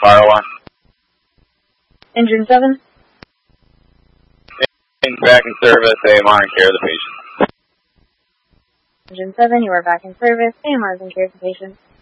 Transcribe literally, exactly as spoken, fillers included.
fire alarm. Engine seven. Engine back in service, A M R in care of the patient. Engine seven, you are back in service. A M R is in care of the patient.